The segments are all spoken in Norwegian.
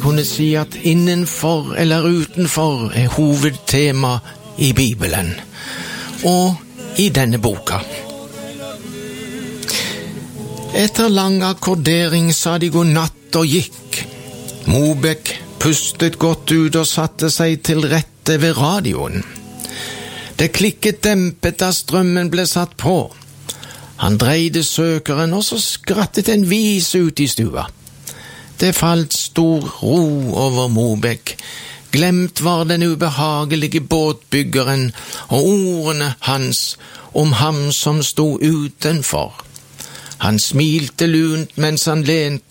kunne si at innenfor eller utenfor er hovedtema i Bibelen, og i denne boka. Etter lang akkordering sa de god natt og gikk. Mobek pustet godt ut og satte seg til rette ved radioen. Det klikket dempet da strømmen ble satt på. Han dreide søkeren, og så skrattet en vis ut i stua. Det falt stor ro over Mobek. Glemt var den ubehagelige båtbyggeren og ordene hans om ham som sto utenfor. Han smilte lunt mens han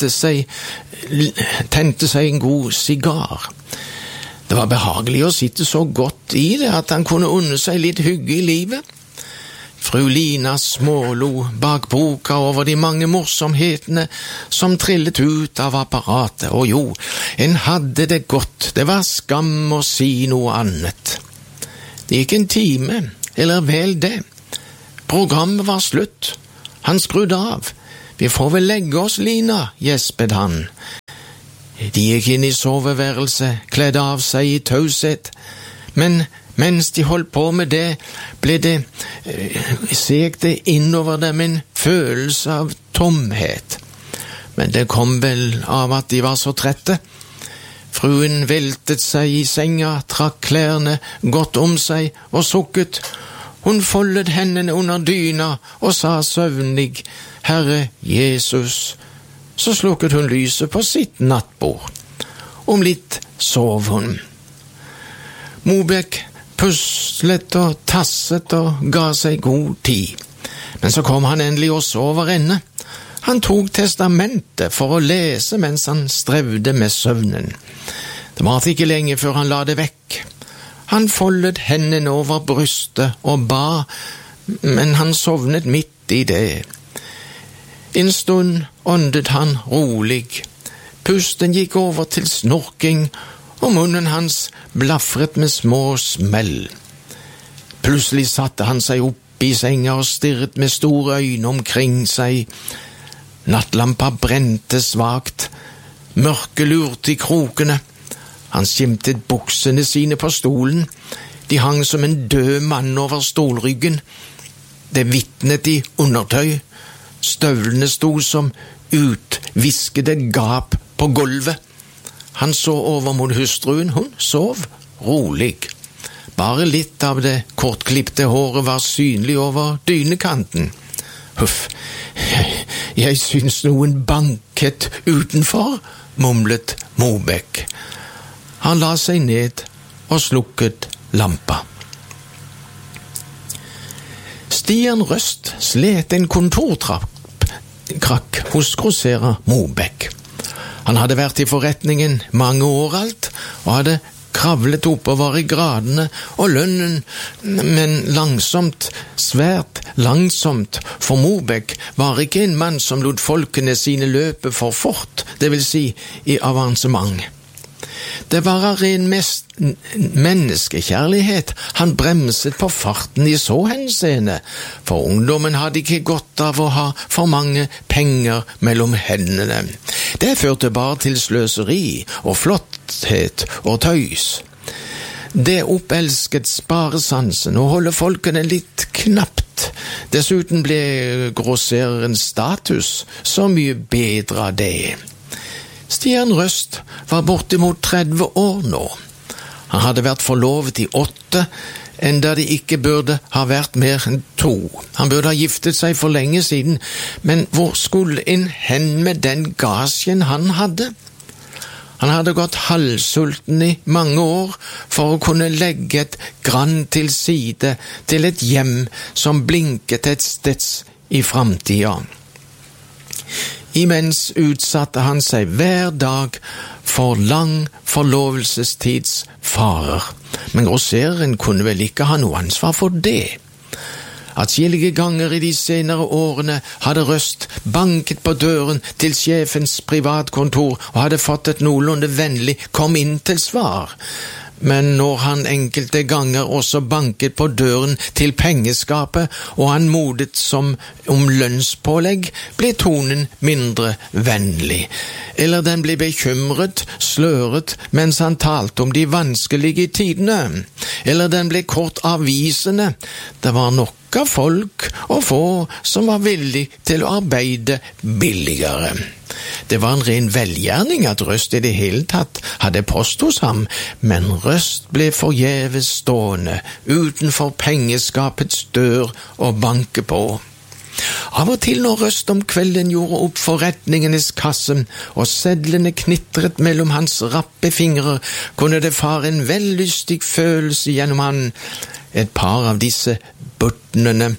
tente seg en god sigar. Det var behagelig å sitte så godt i det at han kunne unne seg litt hygge i livet. Fru Lina smålo bak boka over de mange morsomhetene som trillet ut av apparatet, og jo, en hadde det godt, det var skam å si noe annet. Det gikk en time, eller vel det. Programmet var slutt. Han skrudde av. Vi får vel legge oss, Lina, gjespet han. De gikk inn i soveværelset, kledde av seg i taushet, men mens de holdt på med det, ble det segte innover dem en følelse av tomhet. Men det kom vel av at de var så trette. Fruen veltet seg i senga, trakk klærne godt om seg og sukket. Hun foldet hendene under dyna og sa søvnig, Herre Jesus. Så slukket hun lyset på sitt nattbord. Om litt sov hun. Mobek puslet og tasset og ga seg god tid. Men så kom han endelig også over ende. Han tok testamentet for å lese mens han strevde med søvnen. Det var ikke lenge før han la det vekk. Han foldet hendene over brystet og ba, men han sovnet midt i det. En stund åndet han rolig. Pusten gikk over til snorking, og munnen hans blaffret med små smell. Plutselig satte han seg opp i senga og stirret med store øyne omkring seg. Nattlampa brente svagt. Mørket lurte i krokene. Han skimtet buksene sine på stolen. De hang som en død mann over stolryggen. Det vitnet i undertøy. Støvlene sto som utviskede gap på gulvet. Han så over mot hustruen, hun sov rolig. Bare litt av det kortklippte håret var synlig over dynekanten. Huff, jeg syns noen banket utenfor, mumlet Mobek. Han la seg ned og slukket lampa. Stian Røst slet en kontortrapp-krakk hos grosserer Mobek. Han hadde vært i forretningen mange år alt, og hadde kravlet oppover i gradene og lønnen, men langsomt, svært langsomt, for Mobek var ikke en mann som lot folkene sine løpe for fort, det vil si i avansement. Det var av ren menneskekjærlighet han bremset på farten i så henseende, for ungdommen hadde ikke godt av å ha for mange penger mellom hendene. Det førte bare til sløseri og flotthet og tøys. Det oppelsket sparesansen og holde folkene litt knapt. Dessuten ble grossererens status så mye bedre av det. Stian Røst var bortimot 30 år nå. Han hadde vært forlovet i 8, enda det ikke burde ha vært mer enn 2. Han burde ha giftet seg for lenge siden, men hvor skulle en hen med den gasjen han hadde? Han hadde gått halvsulten i mange år for å kunne legge et grann til side til et hjem som blinket et steds i framtiden. Imens utsatte han seg hver dag for lang forlovelsestids farer, men grossereren kunne vel ikke ha noe ansvar for det. Atskillige ganger i de senere årene hadde Røst banket på døren til sjefens privatkontor og hadde fått et noenlunde vennlig «kom inn til svar», Men når han enkelte ganger også banket på døren til pengeskapet og anmodet som om lønnspålegg, ble tonen mindre vennlig. Eller den ble bekymret, sløret, mens han talte om de vanskelige tidene. Eller den ble kort avvisende. Det var nok av folk og få som var villig til å arbeide billigere. Det var en ren velgjerning at Røst i det hele tatt hadde post hos ham, men Røst ble forgjeves stående utenfor pengeskapets dør og banke på. Av og til når Røst om kvelden gjorde opp forretningenes kasse og sedlene knitret mellom hans rappe fingre, kunne det fare en vellystig følelse gjennom han. Et par av disse buttene,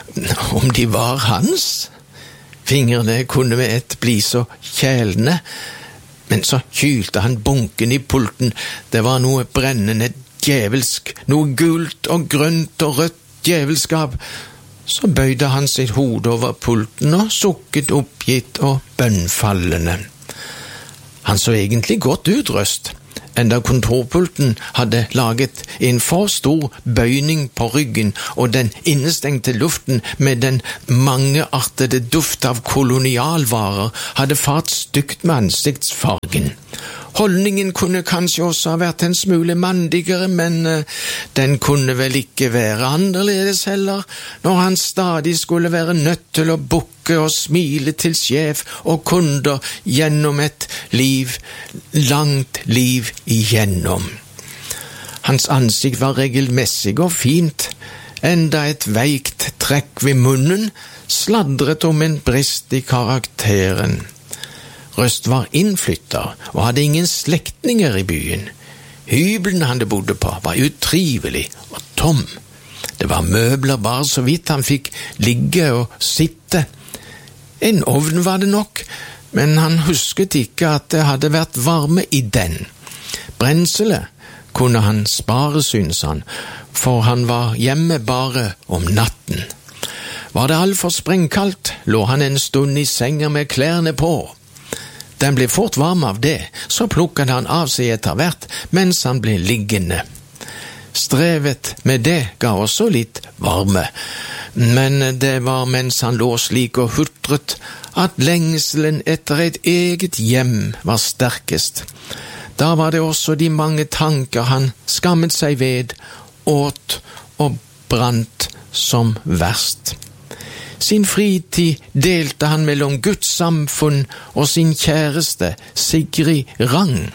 om de var hans? Fingrene kunne med ett bli så kjælende, men så kylte han bunken i pulten. Det var noe brennende djevelsk, noe gult og grønt og rødt djevelskap. Så bøyde han sitt hode over pulten og sukket oppgitt og bønnfallende. Han så egentlig godt ut, Røst, enda kontorpulten hadde laget en for stor bøyning på ryggen, og den innestengte luften med den mangeartede duft av kolonialvarer hadde fart stygt med ansiktsfargen. Holdningen kunne kanskje også ha vært en smule mandigere, men den kunne vel ikke være annerledes heller, når han stadig skulle være nødt til å bukke og smile til sjef og kunder gjennom et liv, langt liv igjennom. Hans ansikt var regelmessig og fint, enda et veikt trekk ved munnen sladret om en brist i karakteren. Røst var innflytter og hadde ingen slektninger i byen. Hybelen han bodde på var utrivelig og tom. Det var møbler bare så vidt han fikk ligge og sitte. En ovn var det nok, men han husket ikke at det hadde vært varme i den. Brenselet kunne han spare, synes han, for han var hjemme bare om natten. Var det altfor sprengkaldt, lå han en stund i senga med klærne på. Den ble fort varm av det, så plukket han av seg etter hvert mens han ble liggende. Strevet med det ga også litt varme, men det var mens han lå slik og hutret at lengselen etter et eget hjem var sterkest. Da var det også de mange tanker han skammet seg ved, åt og brant som verst. Sin fritid delte han mellom Guds samfunn og sin kjæreste, Sigrid Rang.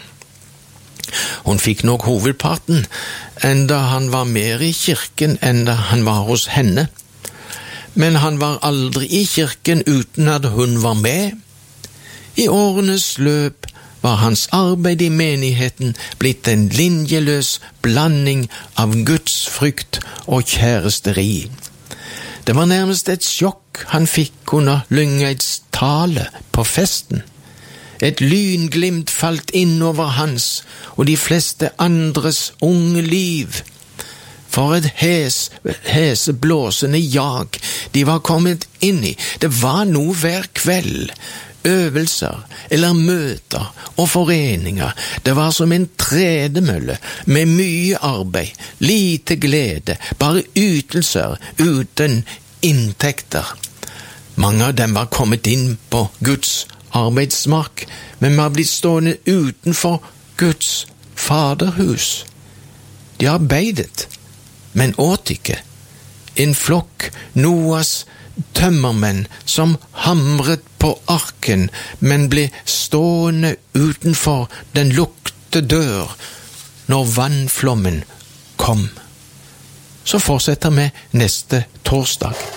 Hun fikk nok hovedparten, enda han var mer i kirken enn da han var hos henne. Men han var aldri i kirken uten at hun var med. I årenes løp var hans arbeid i menigheten blitt en linjeløs blanding av Guds frykt og kjæresteri. Det var nærmest et sjokk han fikk under Lyngeids tale på festen. Et lynglimt falt innover hans og de fleste andres unge liv. For et heseblåsende jag de var kommet inn i. Det var noe hver kveld. Øvelser eller møter og foreninger. Det var som en tredemølle med mye arbeid, lite glede, bare ytelser uten inntekter. Mange av dem var kommet inn på Guds arbeidsmark, men var blitt stående utenfor Guds faderhus. De arbeidet, men åt ikke. En flokk Noas tømmermenn som hamret på arken, men ble stående utenfor den lukte dør når vannflommen kom. Så fortsetter vi neste torsdag.